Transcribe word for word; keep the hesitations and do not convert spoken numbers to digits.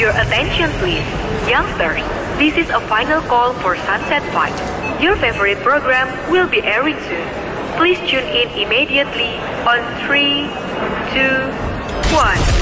Your attention please. Youngsters, this is a final call for Sunset Vibes. Your favorite program will be airing soon. Please tune in immediately on three, two, one.